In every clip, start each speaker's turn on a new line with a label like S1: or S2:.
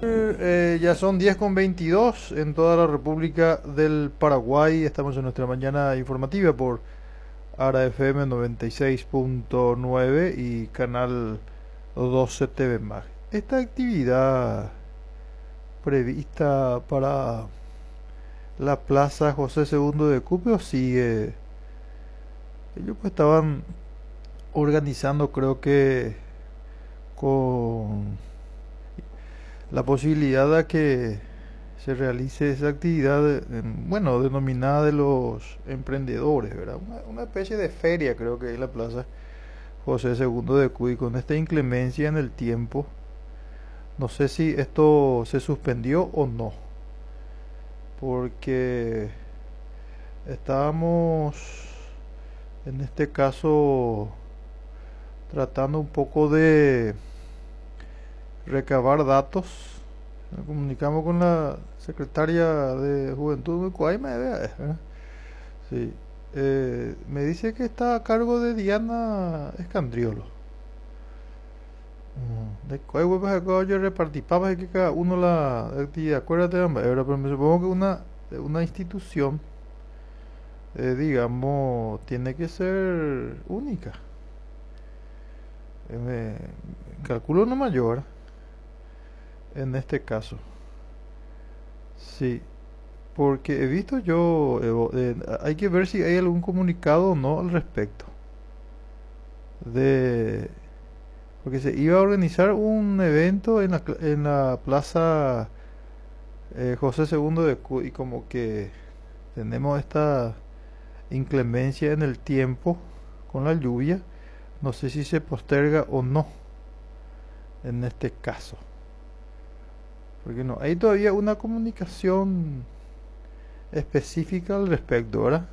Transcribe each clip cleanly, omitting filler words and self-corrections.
S1: Ya son 10:22 en toda la República del Paraguay. Estamos en nuestra mañana informativa por ARA FM 96.9 y Canal 12 TV Mag. Esta actividad prevista para la Plaza José II de Cupio sigue. Ellos pues estaban organizando, creo que con la posibilidad de que se realice esa actividad, bueno, denominada de los emprendedores, ¿verdad? Una especie de feria, creo que es la Plaza José II de Cuy, con esta inclemencia en el tiempo. No sé si esto se suspendió o no, porque estábamos, en este caso, tratando un poco de recabar datos. Nos comunicamos con la secretaria de Juventud de Cuayma, ¿verdad? Sí. Me dice que está a cargo de Diana Escandriolo. De cuál huevos acá yo repartipaba que cada uno la actividad, acuérdate, pero me supongo que una institución, digamos, tiene que ser única. Me calculo no mayor en este caso. Sí, porque he visto yo, hay que ver si hay algún comunicado o no al respecto. De, porque se iba a organizar un evento en la plaza José II de y como que tenemos esta inclemencia en el tiempo con la lluvia. No sé si se posterga o no en este caso. Porque no hay todavía una comunicación específica al respecto, ¿verdad?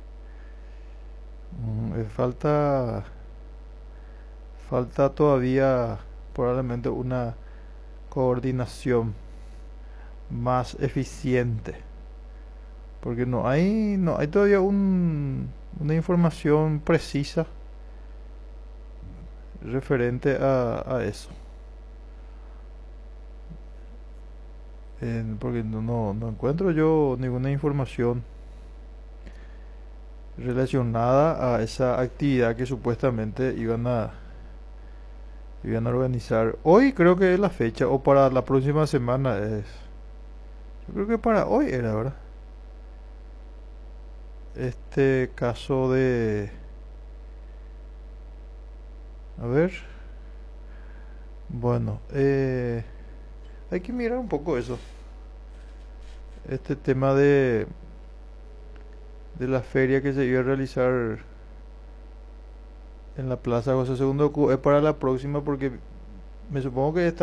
S1: Falta todavía probablemente una coordinación más eficiente. Porque no hay todavía una información precisa referente a eso. Porque no encuentro yo ninguna información relacionada a esa actividad que supuestamente iban a organizar. Hoy creo que es la fecha, o para la próxima semana es. Yo creo que para hoy era, ¿verdad? Este caso de... A ver. Bueno, hay que mirar un poco eso. Este tema de la feria que se iba a realizar en la Plaza José II es para la próxima, porque me supongo que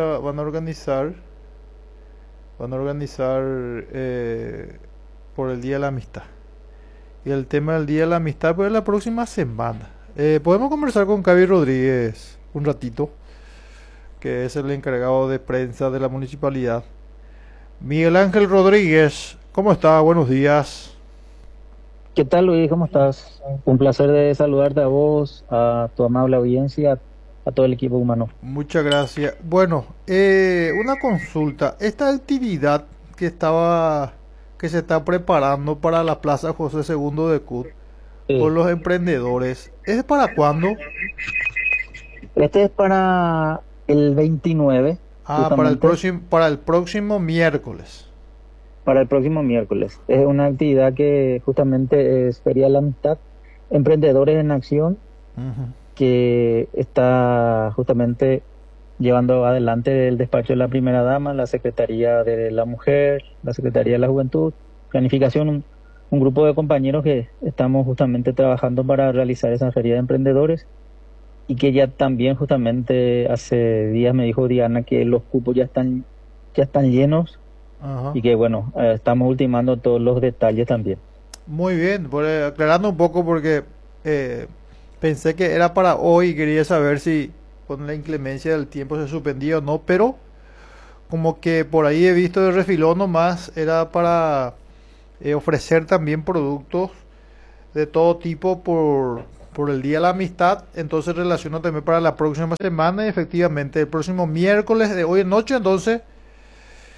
S1: van a organizar por el Día de la Amistad. Y el tema del Día de la Amistad pues es la próxima semana. Podemos conversar con Cavi Rodríguez un ratito, que es el encargado de prensa de la municipalidad. Miguel Ángel Rodríguez, ¿cómo está? Buenos días.
S2: ¿Qué tal, Luis? ¿Cómo estás? Un placer de saludarte a vos, a tu amable audiencia, a todo el equipo humano.
S1: Muchas gracias. Bueno, una consulta. Esta actividad que se está preparando para la Plaza José II de Cut
S2: Sí.
S1: con los emprendedores, ¿es para cuándo?
S2: Este es para el 29,
S1: Ah,
S2: justamente,
S1: para el próximo miércoles.
S2: para el próximo miércoles. Es una actividad que justamente es Feria de la Amistad, Emprendedores en Acción,
S1: Ujú.
S2: que está justamente llevando adelante el despacho de la primera dama, la Secretaría de la Mujer, la Secretaría de la Juventud, Planificación, un grupo de compañeros que estamos justamente trabajando para realizar esa feria de emprendedores y que ya también justamente hace días me dijo Diana que los cupos ya están llenos
S1: Ajá.
S2: y que bueno, estamos ultimando todos los detalles también.
S1: Muy bien, aclarando un poco porque eh, pensé que era para hoy y quería saber si con la inclemencia del tiempo se suspendía o no, pero como que por ahí he visto de refilón nomás, era para ofrecer también productos de todo tipo por el Día de la Amistad. Entonces relaciono también para la próxima semana y efectivamente el próximo miércoles de hoy en noche, entonces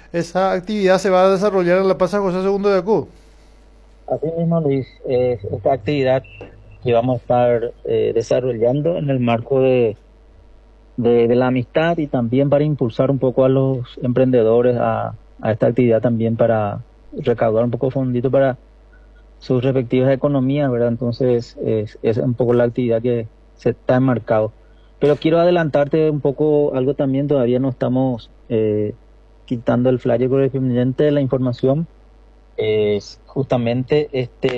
S1: Esa actividad se va a desarrollar en la Plaza José II de Acu.
S2: Así mismo, Luis, esta actividad que vamos a estar desarrollando en el marco de la amistad y también para impulsar un poco a los emprendedores a esta actividad también para recaudar un poco de fondito para sus respectivas economías, ¿verdad? Entonces, es un poco la actividad que se está enmarcado. Pero quiero adelantarte un poco algo también, todavía no estamos quitando el flyer correspondiente de la información. Es justamente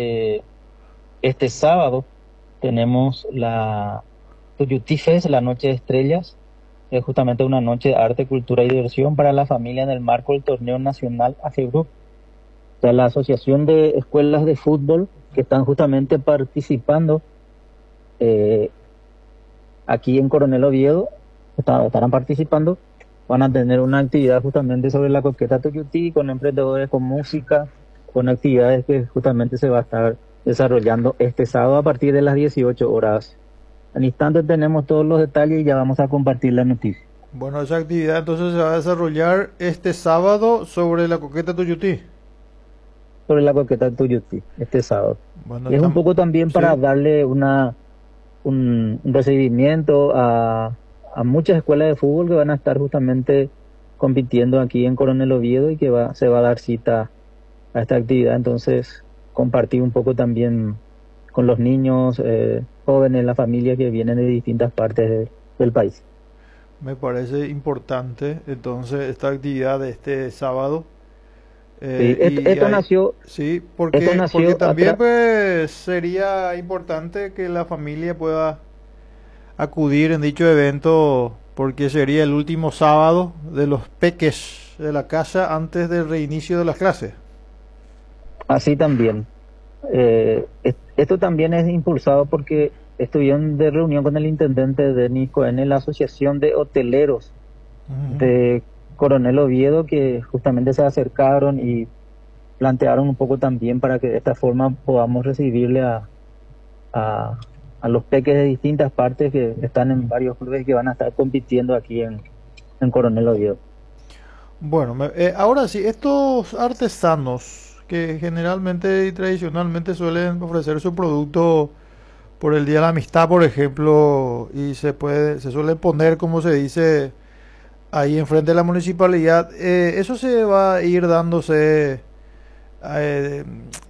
S2: este sábado tenemos la Tuyutí Fest, la Noche de Estrellas. Es justamente una noche de arte, cultura y diversión para la familia en el marco del torneo nacional AFEBRUC, o sea, la Asociación de Escuelas de Fútbol que están justamente participando eh, aquí en Coronel Oviedo, estarán participando, van a tener una actividad justamente sobre la coqueta Tuyutí, con emprendedores, con música, con actividades que justamente se va a estar desarrollando este sábado a partir de las 18 horas. Al instante tenemos todos los detalles y ya vamos a compartir la noticia.
S1: Bueno, esa actividad entonces se va a desarrollar este sábado sobre la coqueta Tuyutí.
S2: Sobre la coqueta Tuyutí, este sábado.
S1: Bueno,
S2: Y es un poco también para
S1: sí,
S2: darle un recibimiento a muchas escuelas de fútbol que van a estar justamente compitiendo aquí en Coronel Oviedo y que se va a dar cita a esta actividad. Entonces, compartir un poco también con los niños, jóvenes, la familia que vienen de distintas partes del país.
S1: me parece importante entonces esta actividad de este sábado.
S2: Sí,
S1: Y hay, sí,
S2: esto
S1: porque
S2: nació
S1: también pues sería importante que la familia pueda acudir en dicho evento porque sería el último sábado de los peques de la casa antes del reinicio de las clases.
S2: así también. Esto también es impulsado porque estuvieron de reunión con el intendente Denis Cohen en la Asociación de Hoteleros
S1: Ujú.
S2: de Coronel Oviedo, que justamente se acercaron y plantearon un poco también para que de esta forma podamos recibirle a, a los peques de distintas partes que están en varios clubes que van a estar compitiendo aquí en Coronel Oviedo.
S1: Bueno, ahora sí, estos artesanos que generalmente y tradicionalmente suelen ofrecer su producto por el Día de la Amistad, por ejemplo, y se suele poner, como se dice, ahí enfrente de la municipalidad, eso se va a ir dándose, eh,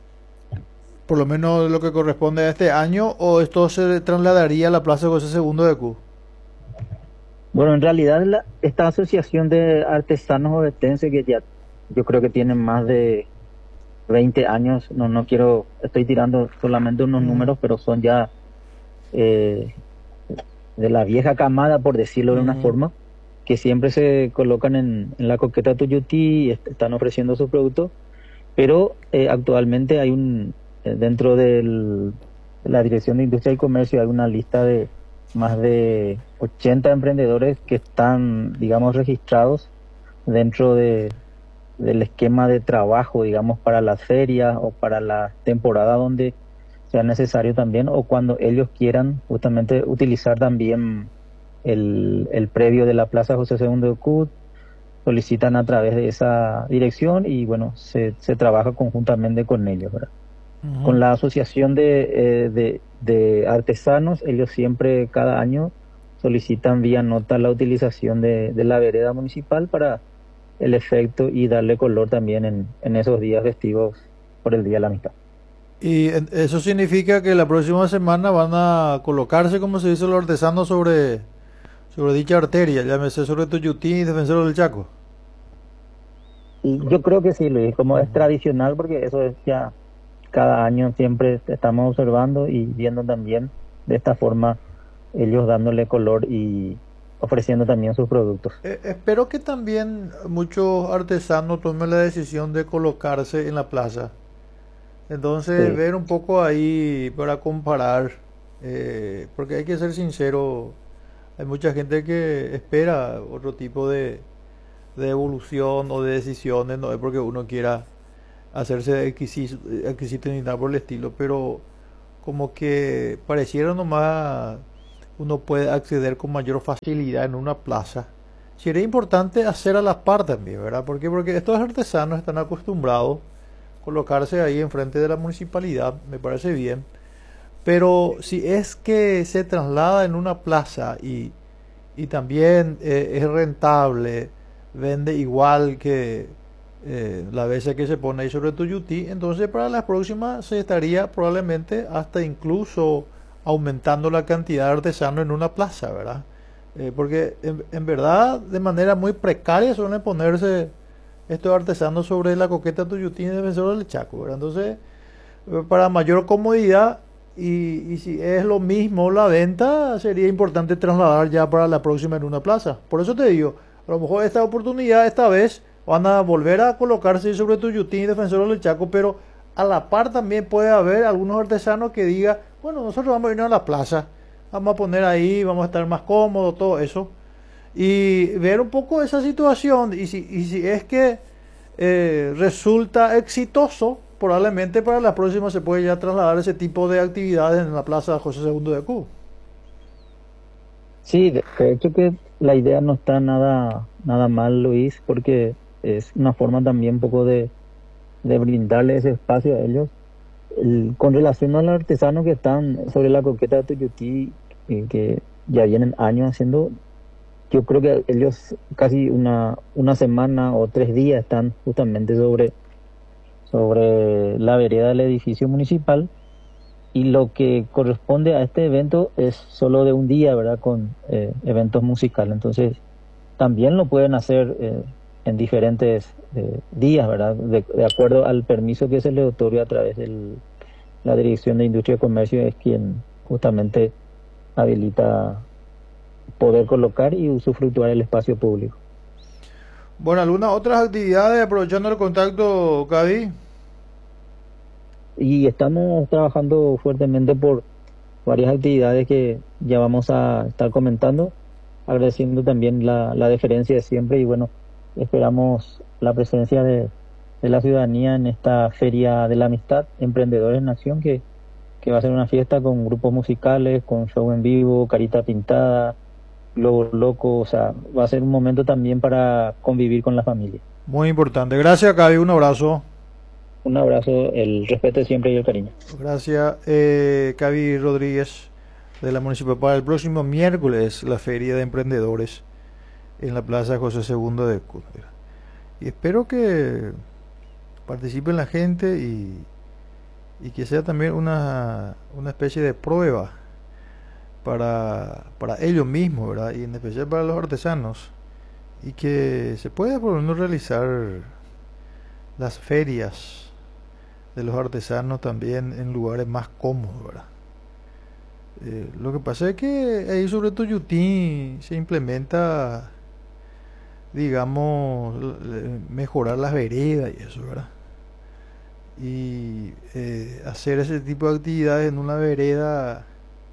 S1: por lo menos lo que corresponde a este año, o esto se trasladaría a la Plaza José II de Q.
S2: Bueno, en realidad esta asociación de artesanos ovetenses que ya yo creo que tienen más de 20 años, no quiero, estoy tirando solamente unos
S1: Ujú,
S2: números, pero son ya eh, de la vieja camada, por decirlo de una
S1: ujú.
S2: forma, que siempre se colocan en la coqueta Tuyutí y están ofreciendo sus productos, pero actualmente hay dentro de la Dirección de Industria y Comercio hay una lista de más de 80 emprendedores que están, digamos, registrados dentro del esquema de trabajo, digamos, para las ferias o para la temporada donde sea necesario también, o cuando ellos quieran justamente utilizar también el predio de la Plaza José II de Cut, solicitan a través de esa dirección y bueno, se trabaja conjuntamente con ellos, ¿verdad? Con
S1: Ujú.
S2: la asociación de artesanos, ellos siempre cada año solicitan vía nota la utilización de la vereda municipal para el efecto y darle color también en esos días festivos por el Día de la Amistad.
S1: Y eso significa que la próxima semana van a colocarse, como se dice, los artesanos sobre dicha arteria, llámese sobre Tuyutí y Defensor del Chaco.
S2: Y yo creo que sí, Luis, como es
S1: Ujú.
S2: tradicional, porque eso es ya cada año siempre estamos observando y viendo también de esta forma ellos dándole color y ofreciendo también sus productos.
S1: Espero que también muchos artesanos tomen la decisión de colocarse en la plaza. Entonces,
S2: Sí,
S1: ver un poco ahí para comparar, porque hay que ser sincero, hay mucha gente que espera otro tipo de evolución o de decisiones, no es porque uno quiera hacerse exquisito ni nada por el estilo, pero como que pareciera nomás uno puede acceder con mayor facilidad en una plaza sería importante hacer a la par también, ¿verdad? ¿Por qué? Porque estos artesanos están acostumbrados a colocarse ahí enfrente de la municipalidad, me parece bien, pero si es que se traslada en una plaza y también es rentable, vende igual que la vez que se pone ahí sobre Tuyutí, entonces para las próximas se estaría probablemente hasta incluso aumentando la cantidad de artesanos en una plaza, ¿verdad? Porque en verdad de manera muy precaria suelen ponerse estos artesanos sobre la coqueta Tuyutí y Defensor del Chaco, ¿verdad? Entonces, para mayor comodidad y si es lo mismo la venta, sería importante trasladar ya para la próxima en una plaza. Por eso te digo, a lo mejor esta oportunidad, esta vez, van a volver a colocarse sobre Tuyutí y Defensor del Chaco, pero a la par también puede haber algunos artesanos que digan, bueno, nosotros vamos a ir a la plaza, vamos a poner ahí, vamos a estar más cómodos, todo eso, y ver un poco esa situación, y si es que resulta exitoso, probablemente para la próxima se puede ya trasladar ese tipo de actividades en la Plaza José II de Cuba.
S2: Sí, de hecho que la idea no está nada mal, Luis, porque es una forma también un poco de brindarle ese espacio a ellos. Con relación a los artesanos que están sobre la coqueta de Tuyutí, que ya vienen años haciendo, yo creo que ellos casi una semana o 3 días están justamente sobre la vereda del edificio municipal, y lo que corresponde a este evento es solo de un día, ¿verdad? Con eventos musicales. Entonces, también lo pueden hacer en diferentes días, ¿verdad? De acuerdo al permiso que se le otorga a través de la Dirección de Industria y Comercio, es quien justamente habilita poder colocar y usufructuar el espacio público.
S1: Bueno, algunas otras actividades, aprovechando el contacto, Cadi.
S2: Y estamos trabajando fuertemente por varias actividades que ya vamos a estar comentando, agradeciendo también la deferencia de siempre, y bueno, esperamos la presencia de la ciudadanía en esta Feria de la Amistad, Emprendedores en Acción, que va a ser una fiesta con grupos musicales, con show en vivo, carita pintada, globos locos, o sea, va a ser un momento también para convivir con la familia.
S1: Muy importante. Gracias, Cadi. Un abrazo.
S2: Un abrazo, el respeto siempre y el cariño.
S1: Gracias, Cadi Rodríguez, de la Municipal. Para el próximo miércoles, la Feria de Emprendedores en la Plaza José II de Cuba. Y espero que participen la gente y que sea también una especie de prueba para ellos mismos, ¿verdad? Y en especial para los artesanos. Y que se pueda por lo menos realizar las ferias de los artesanos también en lugares más cómodos, ¿verdad? Lo que pasa es que ahí sobre Tuyutí se implementa, digamos, mejorar las veredas y eso, ¿verdad? Y hacer ese tipo de actividades en una vereda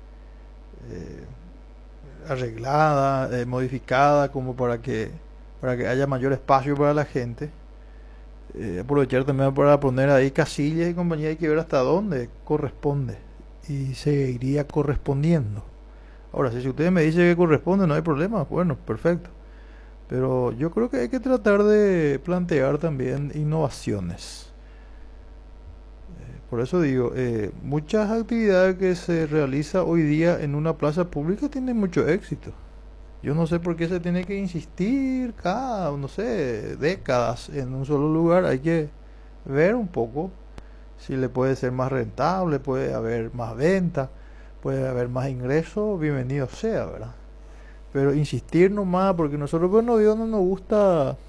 S1: arreglada, modificada, como para que haya mayor espacio para la gente. Aprovechar también para poner ahí casillas y compañía, hay que ver hasta dónde corresponde y se iría correspondiendo. Ahora, si ustedes me dicen que corresponde, no hay problema, bueno, perfecto. Pero yo creo que hay que tratar de plantear también innovaciones. Por eso digo, muchas actividades que se realiza hoy día en una plaza pública tienen mucho éxito. Yo no sé por qué se tiene que insistir cada, no sé, décadas en un solo lugar. Hay que ver un poco si le puede ser más rentable, puede haber más venta, puede haber más ingresos, bienvenido sea, ¿verdad? Pero insistir nomás, porque nosotros pues no nos gusta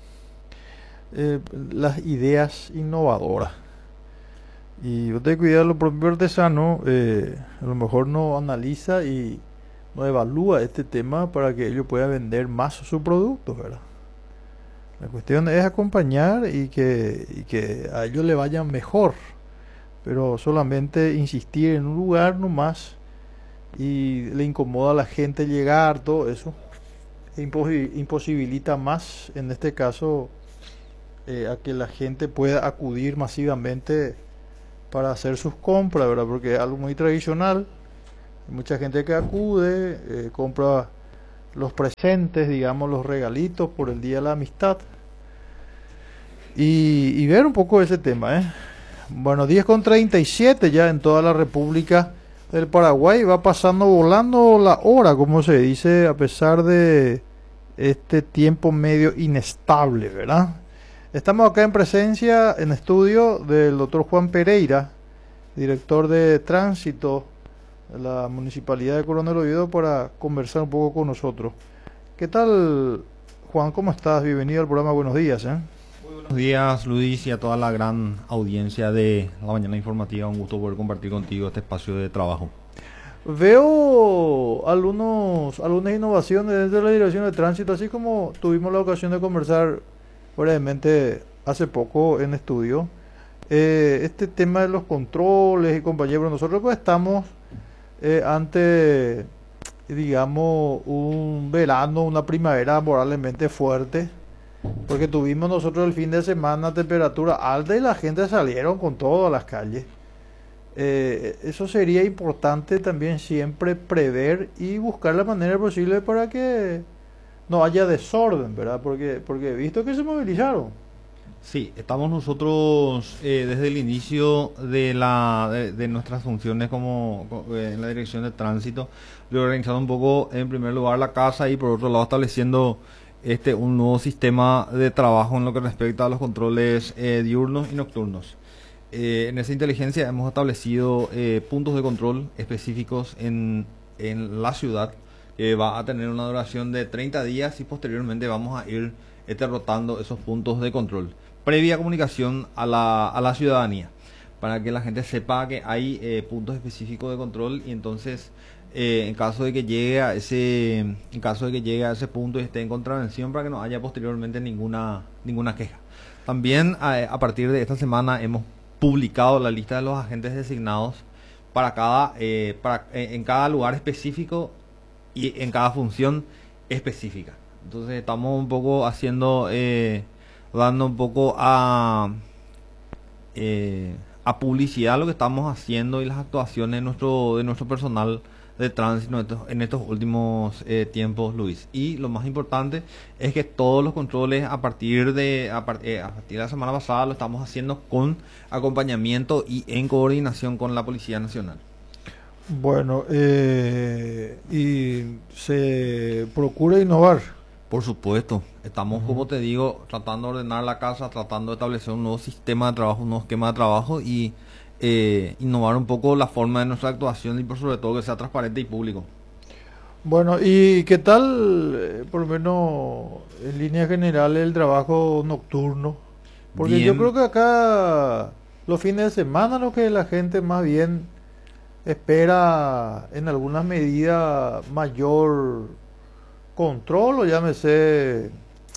S1: las ideas innovadoras. Y usted cuidar lo propio artesano, a lo mejor no analiza y no evalúa este tema para que ellos puedan vender más su producto, ¿verdad? La cuestión es acompañar y que a ellos le vayan mejor, pero solamente insistir en un lugar nomás y le incomoda a la gente llegar, todo eso imposibilita más, en este caso, a que la gente pueda acudir masivamente para hacer sus compras, ¿verdad? Porque es algo muy tradicional. Hay mucha gente que acude, compra los presentes, digamos, los regalitos por el Día de la Amistad y ver un poco ese tema, ¿eh? Bueno, 10:37 ya en toda la República del Paraguay, va pasando volando la hora, como se dice, a pesar de este tiempo medio inestable, ¿verdad? Estamos acá en presencia, en estudio, del doctor Juan Pereira, director de tránsito de la Municipalidad de Coronel Oviedo, para conversar un poco con nosotros. ¿Qué tal, Juan? ¿Cómo estás? Bienvenido al programa Buenos Días, ¿eh?
S3: Muy buenos días, Luis, y a toda la gran audiencia de la mañana informativa. Un gusto poder compartir contigo este espacio de trabajo.
S1: Veo algunas innovaciones desde la Dirección de Tránsito, así como tuvimos la ocasión de conversar brevemente hace poco en estudio. Este tema de los controles y compañeros, nosotros pues estamos ante, digamos, un verano, una primavera moralmente fuerte, porque tuvimos nosotros el fin de semana temperatura alta y la gente salieron con todo a las calles. Eso sería importante también siempre prever y buscar la manera posible para que no haya desorden, ¿verdad? Porque he visto que se movilizaron.
S3: Sí, estamos nosotros desde el inicio de nuestras funciones en la Dirección de Tránsito, reorganizando un poco, en primer lugar, la casa y por otro lado estableciendo un nuevo sistema de trabajo en lo que respecta a los controles diurnos y nocturnos. En esa inteligencia hemos establecido puntos de control específicos en la ciudad, que va a tener una duración de 30 días y posteriormente vamos a ir rotando esos puntos de control. Previa comunicación a la ciudadanía, para que la gente sepa que hay puntos específicos de control y entonces en caso de que llegue a ese punto y esté en contravención, para que no haya posteriormente ninguna queja. También a partir de esta semana hemos publicado la lista de los agentes designados en cada lugar específico y en cada función específica. Entonces estamos un poco dando un poco a publicidad lo que estamos haciendo y las actuaciones de nuestro personal de tránsito en estos últimos tiempos, Luis. Y lo más importante es que todos los controles a partir de la semana pasada lo estamos haciendo con acompañamiento y en coordinación con la Policía Nacional.
S1: Bueno, y se procura innovar.
S3: Por supuesto, estamos, como te digo, tratando de ordenar la casa, tratando de establecer un nuevo sistema de trabajo, un nuevo esquema de trabajo y innovar un poco la forma de nuestra actuación y por sobre todo que sea transparente y público.
S1: Bueno, ¿y qué tal, por lo menos en líneas generales, el trabajo nocturno? Porque
S3: Bien.
S1: yo creo que acá los fines de semana lo que la gente más bien espera en algunas medidas mayor control o llámese,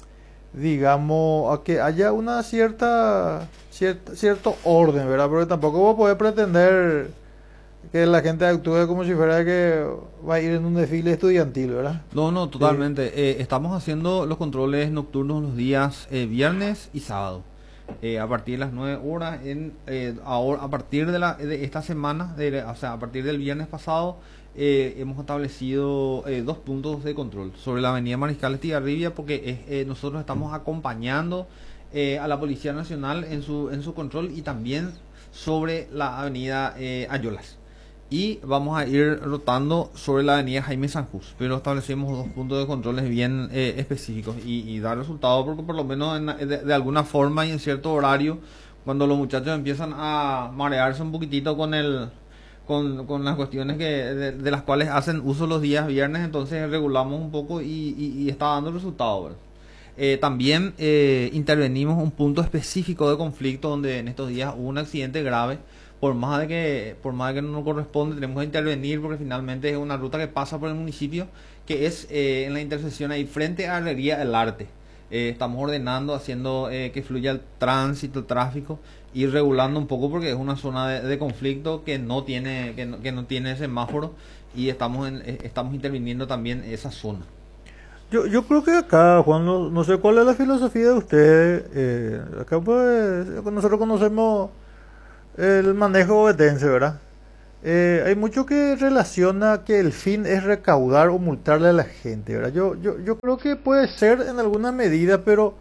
S1: digamos, a que haya una cierto orden, ¿verdad? Porque tampoco vos podés pretender que la gente actúe como si fuera que va a ir en un desfile estudiantil, ¿verdad?
S3: No, totalmente. Estamos haciendo los controles nocturnos los días viernes y sábado. A partir de las 9 horas, ahora, a partir de esta semana, o sea, a partir del viernes pasado, hemos establecido 2 puntos de control sobre la avenida Mariscal Estigarribia, porque nosotros estamos acompañando a la Policía Nacional en su control y también sobre la avenida Ayolas. Y vamos a ir rotando sobre la avenida Jaime Sanjús, pero establecemos 2 puntos de controles bien específicos y dar resultado, porque por lo menos de alguna forma y en cierto horario, cuando los muchachos empiezan a marearse un poquitito con las cuestiones de las cuales hacen uso los días viernes, entonces regulamos un poco y está dando resultado, ¿verdad? También intervenimos un punto específico de conflicto donde en estos días hubo un accidente grave. Por más de que no nos corresponde, tenemos que intervenir porque finalmente es una ruta que pasa por el municipio, que es en la intersección ahí frente a Galería del Arte. Estamos ordenando, haciendo que fluya el tránsito, el tráfico y regulando un poco porque es una zona de conflicto que no tiene semáforo y estamos interviniendo también esa zona.
S1: Yo creo que acá, Juan, no sé cuál es la filosofía de usted. Acá pues nosotros conocemos el manejo obetense, ¿verdad? Hay mucho que relaciona que el fin es recaudar o multarle a la gente, ¿verdad? Yo creo que puede ser en alguna medida, pero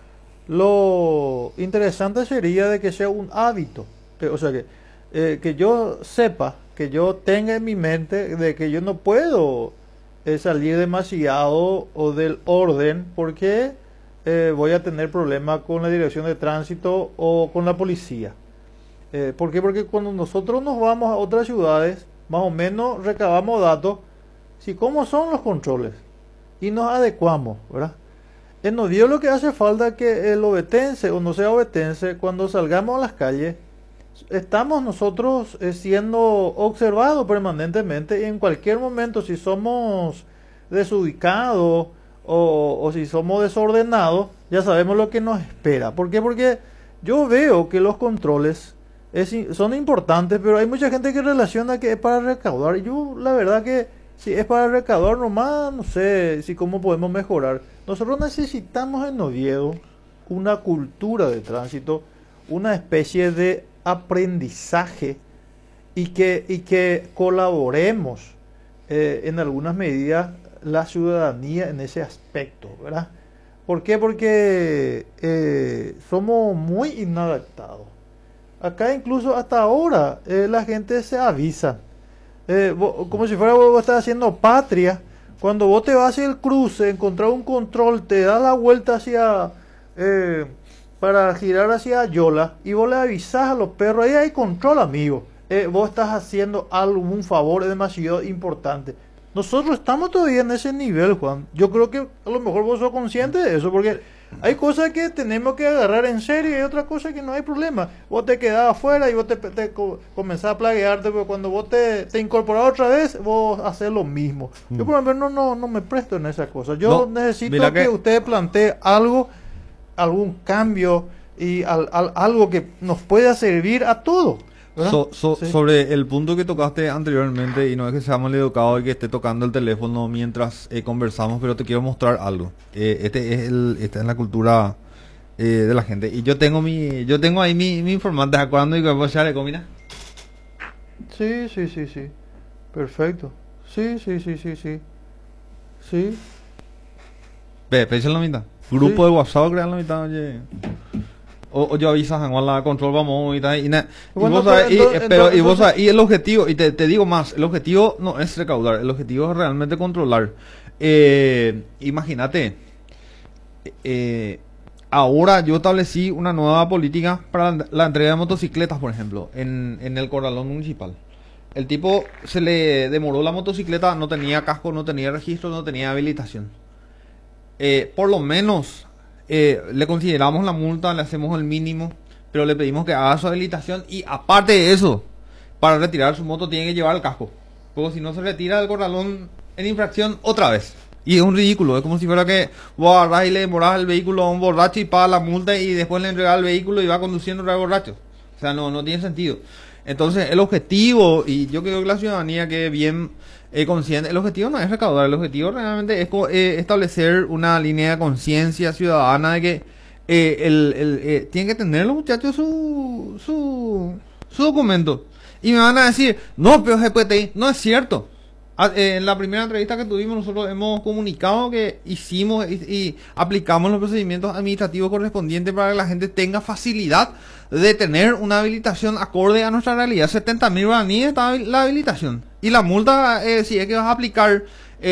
S1: lo interesante sería de que sea un hábito. O sea, que yo sepa, que yo tenga en mi mente de que yo no puedo salir demasiado o del orden porque voy a tener problemas con la dirección de tránsito o con la policía. ¿Por qué? Porque cuando nosotros nos vamos a otras ciudades, más o menos recabamos datos, si cómo son los controles, y nos adecuamos, ¿verdad? En Oviedo lo que hace falta es que el ovetense o no sea ovetense, cuando salgamos a las calles, estamos nosotros siendo observados permanentemente y en cualquier momento, si somos desubicados o si somos desordenados, ya sabemos lo que nos espera. ¿Por qué? Porque yo veo que los controles son importantes, pero hay mucha gente que relaciona que es para recaudar. Y yo, la verdad que si es para recaudar nomás, no sé si cómo podemos mejorar. Nosotros necesitamos en Oviedo una cultura de tránsito, una especie de aprendizaje y que colaboremos en algunas medidas la ciudadanía en ese aspecto, ¿verdad? ¿Por qué? Porque somos muy inadaptados. Acá incluso hasta ahora la gente se avisa. Como si fuera vos estás haciendo patria. Cuando vos te vas hacia el cruce, encontrar un control, te das la vuelta hacia para girar hacia Yola y vos le avisás a los perros, ahí hay control, amigo. Vos estás haciendo algún favor demasiado importante. Nosotros estamos todavía en ese nivel, Juan. Yo creo que a lo mejor vos sos consciente de eso, porque hay cosas que tenemos que agarrar en serio y hay otras cosas que no hay problema. Vos te quedás afuera y vos comenzás a plaguearte, pero cuando vos te incorporás otra vez, vos haces lo mismo. Yo por ejemplo no me presto en esas cosas. Yo necesito que usted plantee algo, algún cambio y algo que nos pueda servir a todos. Sí.
S3: Sobre el punto que tocaste anteriormente, y no es que sea mal educado y que esté tocando el teléfono mientras conversamos, pero te quiero mostrar algo. Esta es la cultura de la gente. Y yo tengo ahí mi informante. ¿A cuándo y vos ya le comina?
S1: Sí. Perfecto. Sí. Sí.
S3: Ve, la mitad. Grupo de WhatsApp, crean la mitad, oye. O yo avisas en la control vamos y tal y vos sabés, y el objetivo, y te digo más, el objetivo no es recaudar, el objetivo es realmente controlar. Imagínate, ahora yo establecí una nueva política para la entrega de motocicletas, por ejemplo, en el corralón municipal. El tipo se le demoró la motocicleta, no tenía casco, no tenía registro, no tenía habilitación. Por lo menos le consideramos la multa, le hacemos el mínimo, pero le pedimos que haga su habilitación y aparte de eso, para retirar su moto tiene que llevar el casco. Porque si no se retira del corralón en infracción otra vez. Y es un ridículo, es como si fuera que vos agarrás y le demorás el vehículo a un borracho y pagas la multa y después le entregás el vehículo y va conduciendo otra vez borracho. O sea, no tiene sentido. Entonces el objetivo, y yo creo que la ciudadanía quede bien consciente, el objetivo no es recaudar, el objetivo realmente es establecer una línea de conciencia ciudadana de que tienen que tener los muchachos su documento. Y me van a decir, no, pero GPTI, no es cierto. En la primera entrevista que tuvimos nosotros hemos comunicado que hicimos y aplicamos los procedimientos administrativos correspondientes para que la gente tenga facilidad de tener una habilitación acorde a nuestra realidad. 70.000 guaraníes está la habilitación. Y la multa, si es que vas a aplicar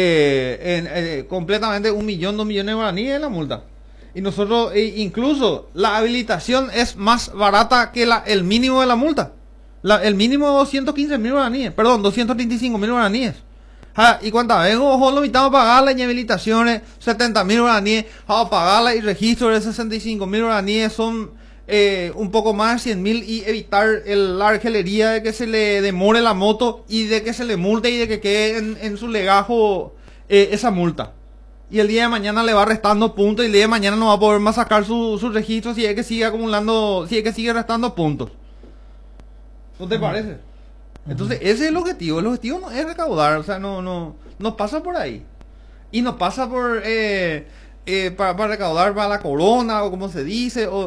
S3: completamente 1 millón, 2 millones de guaraníes es la multa. Y nosotros, incluso la habilitación es más barata que el mínimo de la multa. El mínimo de 215.000 guaraníes, perdón, 235.000 guaraníes. Y cuántas veces ojo, lo invitamos a pagar las inhabilitaciones, 70.000 guaraníes, a pagar y registro de 65.000 guaraníes son un poco más de 100.000 y evitar la argelería de que se le demore la moto y de que se le multe y de que quede en su legajo esa multa. Y el día de mañana le va restando puntos y el día de mañana no va a poder más sacar su registro si es que sigue acumulando, si es que sigue restando puntos. ¿No te parece? Entonces ese es el objetivo no es recaudar, o sea, no pasa por ahí. Y no pasa por para recaudar para la corona o como se dice,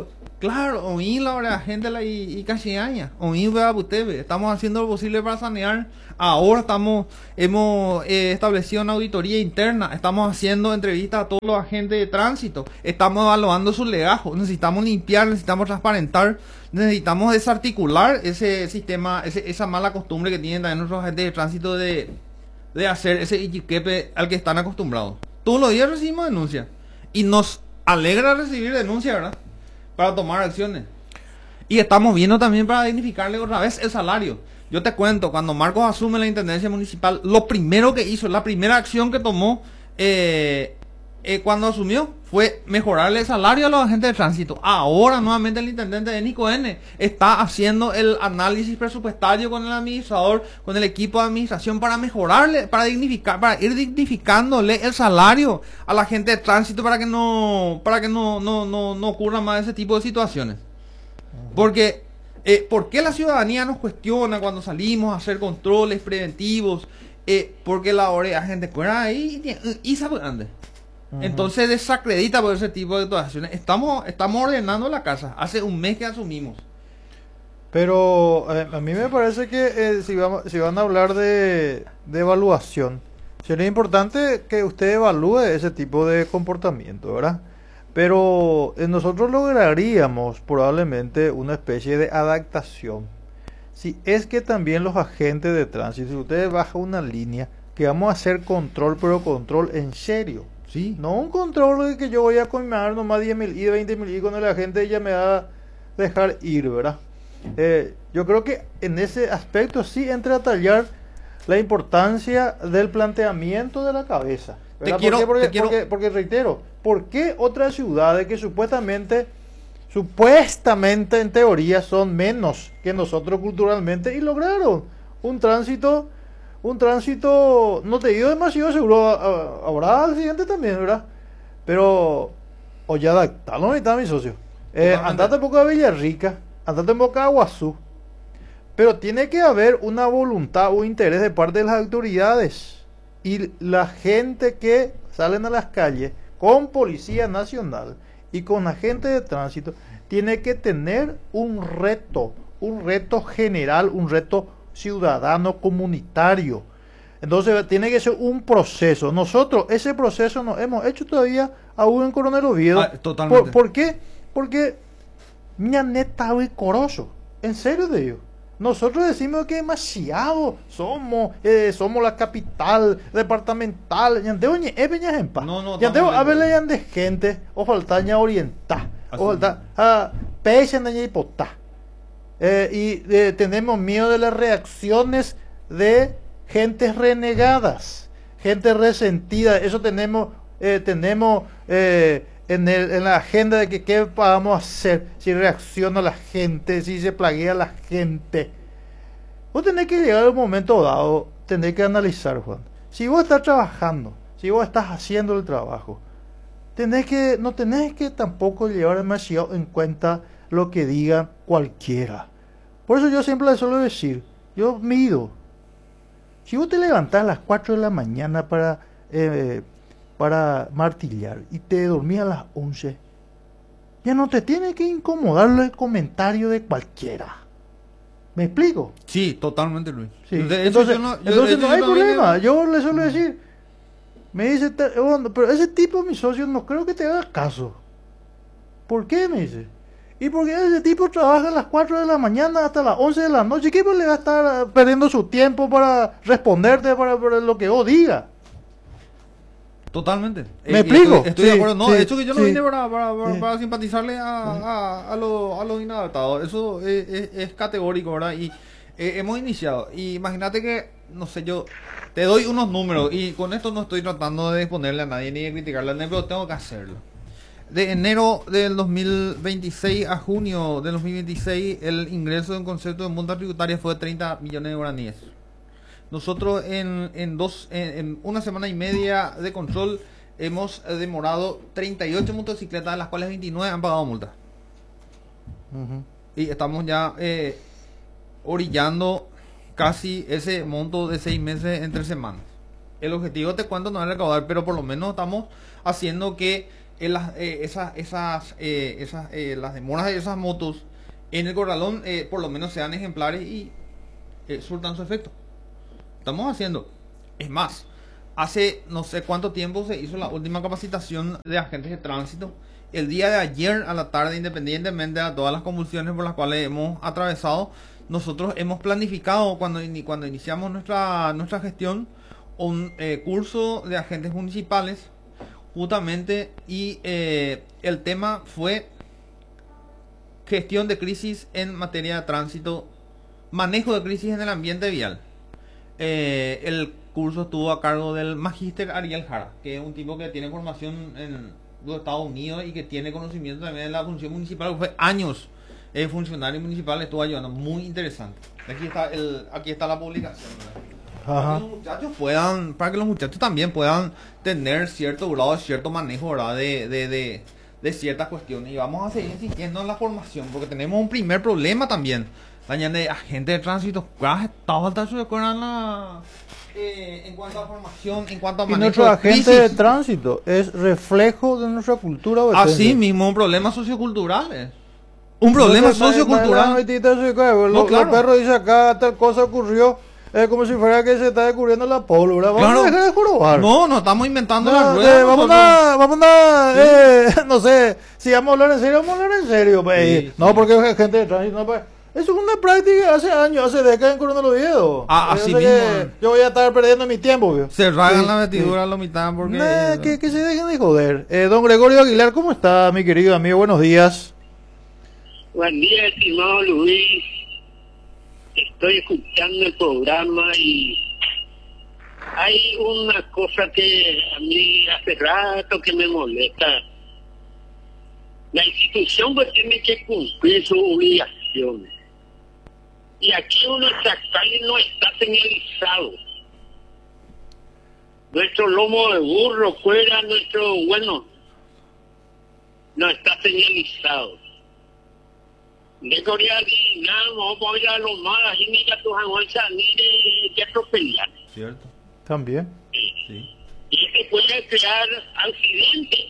S3: Claro, oí la hora gente la y cacheaña, oí vea usted, estamos haciendo lo posible para sanear. Ahora hemos establecido una auditoría interna, estamos haciendo entrevistas a todos los agentes de tránsito, estamos evaluando su legajo, necesitamos limpiar, necesitamos transparentar, necesitamos desarticular ese sistema, esa mala costumbre que tienen también nuestros agentes de tránsito de hacer ese iquiquepe al que están acostumbrados. Todos los días recibimos denuncias y nos alegra recibir denuncias, ¿verdad? Para tomar acciones. Y estamos viendo también para dignificarle otra vez el salario. Yo te cuento, cuando Marcos asume la intendencia municipal, lo primero que hizo, la primera acción que tomó cuando asumió fue mejorarle el salario a los agentes de tránsito. Ahora nuevamente el intendente Denis Cohen está haciendo el análisis presupuestario con el administrador, con el equipo de administración para mejorarle, para dignificar, para ir dignificándole el salario a la gente de tránsito para que no ocurra más ese tipo de situaciones. Porque ¿por qué la ciudadanía nos cuestiona cuando salimos a hacer controles preventivos? Porque la hora la gente fuera ahí y sabe dónde. Entonces desacredita por ese tipo de situaciones. Estamos ordenando la casa. Hace un mes que asumimos.
S1: Pero a mí me parece que si van a hablar de evaluación, sería importante que usted evalúe ese tipo de comportamiento, ¿verdad? Pero nosotros lograríamos probablemente una especie de adaptación. Si es que también los agentes de tránsito, si ustedes bajan una línea, que vamos a hacer control, pero control en serio.
S3: Sí.
S1: No un control de que yo voy a coimar nomás 10.000 y 20.000 y con el agente ya me va a dejar ir, ¿verdad? Yo creo que en ese aspecto sí entra a tallar la importancia del planteamiento de la cabeza. Porque reitero, ¿por qué otras ciudades que supuestamente en teoría son menos que nosotros culturalmente y lograron un tránsito, no te digo demasiado seguro, habrá accidentes también, ¿verdad? Pero, o ya adaptarlo, ahí está mi socio. Andate un poco a Villarrica, andate un poco a Aguazú, pero tiene que haber una voluntad o interés de parte de las autoridades y la gente que salen a las calles con Policía Nacional y con agentes de tránsito tiene que tener un reto general, un reto ciudadano comunitario. Entonces tiene que ser un proceso. Nosotros ese proceso no hemos hecho todavía aún en Coronel Oviedo.
S3: Totalmente.
S1: ¿Por qué? Porque mi neta es coroso. En serio de ello. Nosotros decimos que demasiado somos la capital departamental. No, hablan de gente, o faltaña oriental, o falta pese y potá. Y tenemos miedo de las reacciones de gentes renegadas, gente resentida. Eso tenemos en la agenda de que qué vamos a hacer si reacciona la gente, si se plaguea la gente. Vos tenés que llegar a un momento dado, tenés que analizar, Juan. Si vos estás trabajando, si vos estás haciendo el trabajo, no tenés que tampoco llevar demasiado en cuenta lo que diga cualquiera. Por eso yo siempre le suelo decir, yo mido. Si vos te levantás a las 4 de la mañana para martillar y te dormís a las 11, ya no te tiene que incomodar el comentario de cualquiera. ¿Me explico?
S3: Sí, totalmente, Luis.
S1: Sí. Entonces no hay problema. Yo le suelo decir, me dice, pero ese tipo, mi socio, no creo que te haga caso. ¿Por qué? Me dice. Y porque ese tipo trabaja a las 4 de la mañana hasta las 11 de la noche. ¿Qué le va a estar perdiendo su tiempo para responderte para lo que vos digas?
S3: Totalmente.
S1: ¿Me explico?
S3: Estoy de acuerdo. No, de hecho que yo no vine para simpatizarle a los inadaptados. Eso es categórico, ¿verdad? Y hemos iniciado. Y imagínate que, no sé, yo te doy unos números y con esto no estoy tratando de exponerle a nadie ni de criticarle a nadie, pero tengo que hacerlo. De enero del 2026 a junio del 2026, el ingreso de un concepto de multa tributaria fue de 30 millones de guaraníes. Nosotros en una semana y media de control hemos demorado 38 motocicletas, de las cuales 29 han pagado multa. Y estamos ya orillando casi ese monto de 6 meses en 3 semanas. El objetivo, te cuento, no es recaudar, pero por lo menos estamos haciendo que las demoras de esas motos en el corralón por lo menos sean ejemplares y surtan su efecto. Estamos haciendo. Es más, hace no sé cuánto tiempo se hizo la última capacitación de agentes de tránsito. El día de ayer a la tarde, independientemente de todas las convulsiones por las cuales hemos atravesado, nosotros hemos planificado cuando iniciamos nuestra gestión un curso de agentes municipales justamente, y el tema fue gestión de crisis en materia de tránsito, manejo de crisis en el ambiente vial. El curso estuvo a cargo del magíster Ariel Jara, que es un tipo que tiene formación en los Estados Unidos y que tiene conocimiento también de la función municipal, fue años funcionario municipal, estuvo ayudando, muy interesante. Aquí está la publicación, ¿verdad? Para que los muchachos también puedan tener cierto grado, cierto manejo, ¿verdad? de ciertas cuestiones, y vamos a seguir insistiendo en la formación, porque tenemos un primer problema también. Mañana de agentes de tránsito, en cuanto a formación, en cuanto a manejo.
S1: Y nuestro agente de tránsito es reflejo de nuestra cultura obetense.
S3: Así mismo, un problema sociocultural. Un problema sociocultural.
S1: Los perros dicen acá tal cosa ocurrió. Es como si fuera que se está descubriendo la pólvora. Vamos a dejar de jorobar.
S3: No estamos inventando la rueda.
S1: No sé, si vamos a hablar en serio, vamos a hablar en serio. Sí, no, porque es gente de tránsito. No, eso es una práctica hace años, hace décadas en Coronel Oviedo.
S3: Así mismo.
S1: Yo voy a estar perdiendo mi tiempo. Vio.
S3: Se rasgan la vestidura a la mitad porque...
S1: que se dejen de joder. Don Gregorio Aguilar, ¿cómo está, mi querido amigo? Buenos días.
S4: Buen día, estimado Luis. Estoy escuchando el programa y hay una cosa que a mí hace rato que me molesta. La institución pues tiene que cumplir sus obligaciones. Y aquí nuestra calle no está señalizado. Nuestro lomo de burro fuera, no está señalizado. De Corea no vamos a ir a los malas y ni que tu janguanza ni de atropellar.
S3: Cierto.
S1: También.
S3: Sí.
S4: Y se puede crear accidentes.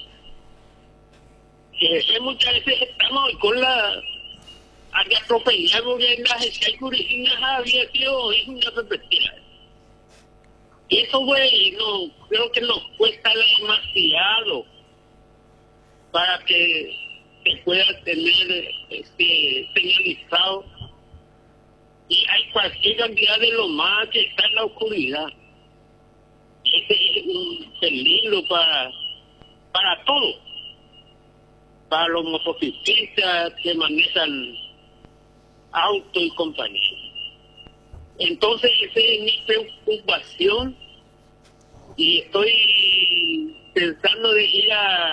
S4: Muchas veces estamos con la de atropellar porque en las escalcuricinas había sido una perspectiva. Y eso no creo que nos cuesta demasiado para que se pueda tener señalizado, y hay cualquier cantidad de lo más que está en la oscuridad. Ese es un peligro para todos, para los motociclistas que manejan auto y compañía. Entonces esa es mi preocupación, y estoy pensando de ir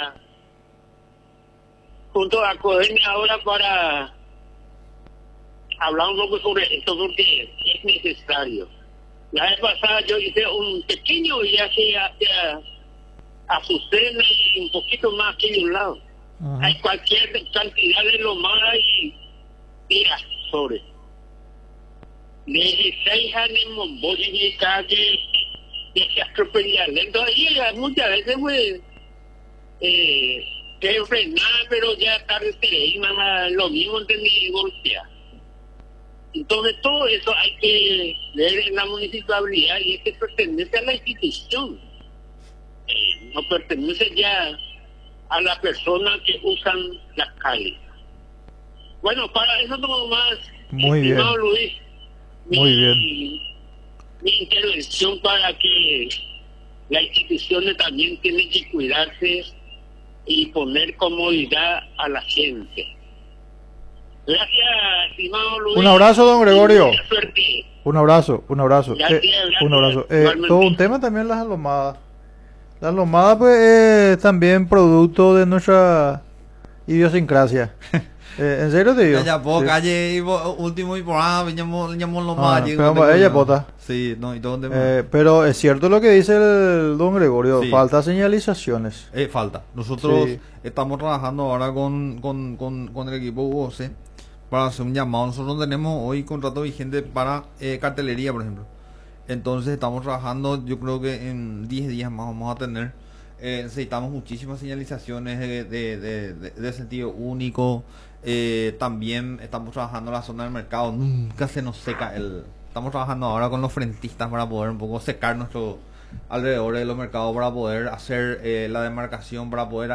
S4: junto a Codenme ahora para hablar un poco sobre esto, porque es necesario. La vez pasada yo hice un pequeño viaje hacia Azucena y un poquito más aquí de un lado.
S1: Ajá.
S4: Hay cualquier cantidad de lomadas y tirazones. De 6 años en Momboya y calle que se atropellan. Entonces muchas veces que frenar, pero ya tarde lo mismo de mi golpea. Entonces todo eso hay que ver en la municipalidad, y es que pertenece a la institución, no pertenece ya a las personas que usan las calles. Bueno, para eso no más.
S1: Muy bien.
S4: Luis,
S1: Muy bien.
S4: Mi intervención para que las instituciones también tienen que cuidarse y poner comodidad a la gente. Gracias, estimado Luis.
S1: Un abrazo, don Gregorio.
S4: Suerte.
S1: Un abrazo.
S4: Gracias.
S1: Un abrazo. Todo un tema también las lomadas. Las lomadas pues es también producto de nuestra idiosincrasia. En serio te digo.
S3: Ya po,
S1: sí.
S3: Calle último y por veníamos lomada.
S1: Pero ella pota.
S3: Sí, no, y todo un tema.
S1: Pero es cierto lo que dice el don Gregorio,
S3: Sí.
S1: falta señalizaciones.
S3: Falta. Nosotros
S1: Sí.
S3: estamos trabajando ahora con el equipo UOC para hacer un llamado. Nosotros no tenemos hoy contrato vigente para cartelería, por ejemplo. Entonces estamos trabajando, yo creo que en 10 días más vamos a tener necesitamos muchísimas señalizaciones de sentido único. También estamos trabajando en la zona del mercado, nunca se nos seca estamos trabajando ahora con los frentistas para poder un poco secar nuestro alrededor de los mercados, para poder hacer la demarcación, para poder